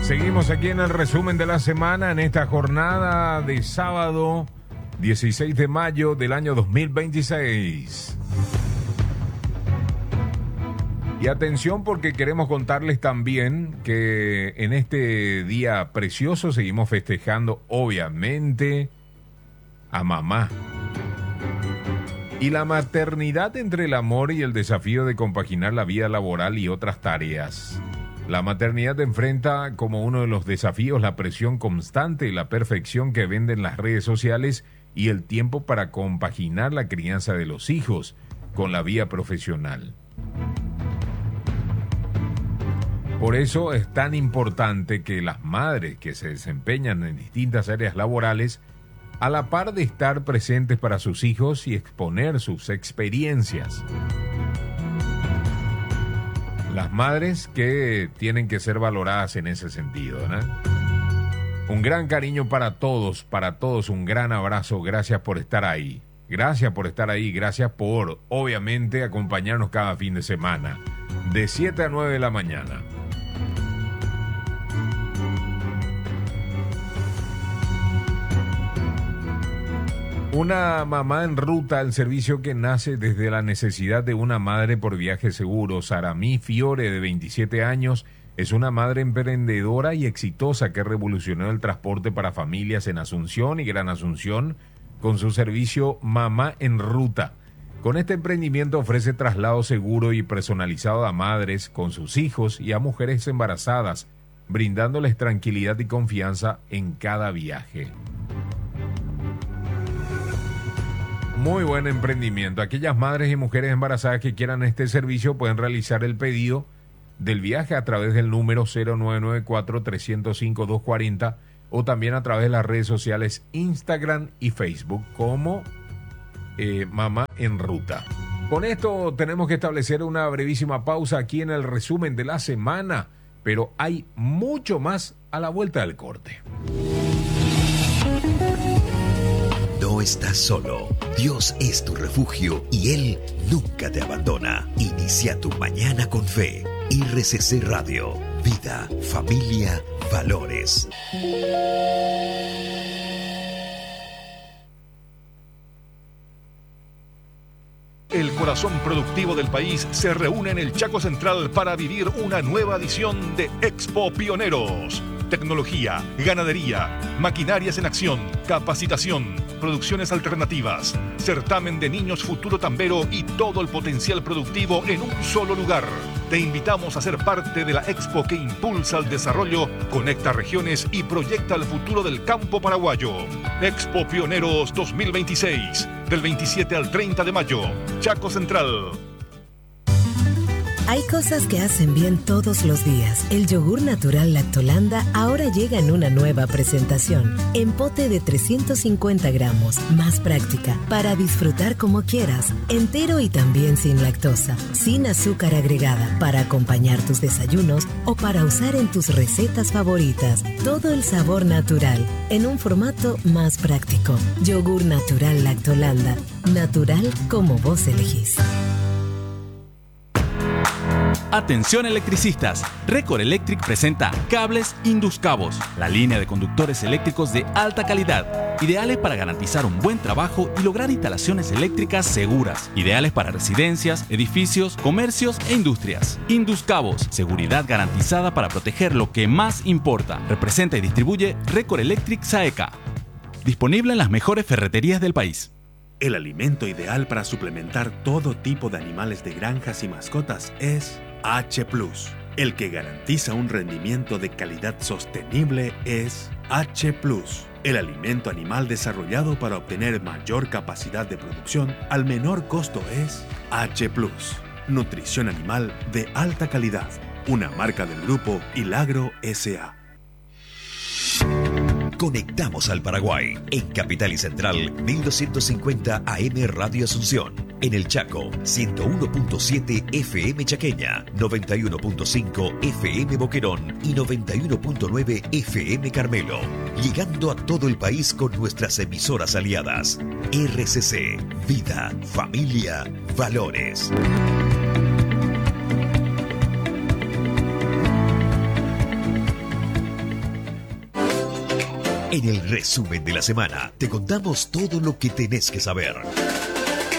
Seguimos aquí en el resumen de la semana en esta jornada de sábado 16 de mayo del año 2026. Y atención porque queremos contarles también que en este día precioso seguimos festejando obviamente a mamá. Y la maternidad entre el amor y el desafío de compaginar la vida laboral y otras tareas. La maternidad enfrenta como uno de los desafíos la presión constante y la perfección que venden las redes sociales y el tiempo para compaginar la crianza de los hijos con la vida profesional. Por eso es tan importante que las madres que se desempeñan en distintas áreas laborales, a la par de estar presentes para sus hijos y exponer sus experiencias. Las madres que tienen que ser valoradas en ese sentido, ¿no? Un gran cariño para todos, un gran abrazo, gracias por estar ahí. Gracias por estar ahí, gracias por, obviamente, acompañarnos cada fin de semana, de 7 a 9 de la mañana. Una mamá en ruta, el servicio que nace desde la necesidad de una madre por viaje seguro. Saramí Fiore, de 27 años, es una madre emprendedora y exitosa que revolucionó el transporte para familias en Asunción y Gran Asunción con su servicio Mamá en Ruta. Con este emprendimiento ofrece traslado seguro y personalizado a madres con sus hijos y a mujeres embarazadas, brindándoles tranquilidad y confianza en cada viaje. Muy buen emprendimiento. Aquellas madres y mujeres embarazadas que quieran este servicio pueden realizar el pedido del viaje a través del número 0994-305-240 o también a través de las redes sociales Instagram y Facebook como Mamá en Ruta. Con esto tenemos que establecer una brevísima pausa aquí en el resumen de la semana, pero hay mucho más a la vuelta del corte. No estás solo. Dios es tu refugio y Él nunca te abandona. Inicia tu mañana con fe. RCC Radio. Vida, familia, valores. El corazón productivo del país se reúne en el Chaco Central para vivir una nueva edición de Expo Pioneros. Tecnología, ganadería, maquinarias en acción, capacitación, producciones alternativas, certamen de niños futuro tambero y todo el potencial productivo en un solo lugar. Te invitamos a ser parte de la expo que impulsa el desarrollo, conecta regiones y proyecta el futuro del campo paraguayo. Expo Pioneros 2026, del 27 al 30 de mayo, Chaco Central. Hay cosas que hacen bien todos los días. El yogur natural Lactolanda ahora llega en una nueva presentación. En pote de 350 gramos, más práctica, para disfrutar como quieras. Entero y también sin lactosa, sin azúcar agregada, para acompañar tus desayunos o para usar en tus recetas favoritas. Todo el sabor natural, en un formato más práctico. Yogur natural Lactolanda. Natural como vos elegís. Atención electricistas, Record Electric presenta Cables Induscabos, la línea de conductores eléctricos de alta calidad, ideales para garantizar un buen trabajo y lograr instalaciones eléctricas seguras, ideales para residencias, edificios, comercios e industrias. Induscabos, seguridad garantizada para proteger lo que más importa. Representa y distribuye Record Electric SAECA. Disponible en las mejores ferreterías del país. El alimento ideal para suplementar todo tipo de animales de granjas y mascotas es H+. El que garantiza un rendimiento de calidad sostenible es H+. El alimento animal desarrollado para obtener mayor capacidad de producción al menor costo es H+. Nutrición animal de alta calidad. Una marca del grupo Ilagro S.A. Conectamos al Paraguay. En Capital y Central, 1250 AM Radio Asunción. En el Chaco, 101.7 FM Chaqueña, 91.5 FM Boquerón y 91.9 FM Carmelo. Llegando a todo el país con nuestras emisoras aliadas. RCC, Vida, Familia, Valores. En el resumen de la semana te contamos todo lo que tenés que saber.